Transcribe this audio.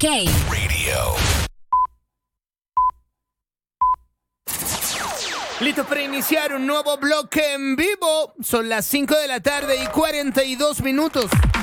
K. Radio. Listo para iniciar un nuevo bloque en vivo. Son las 5 de la tarde y 42 minutos.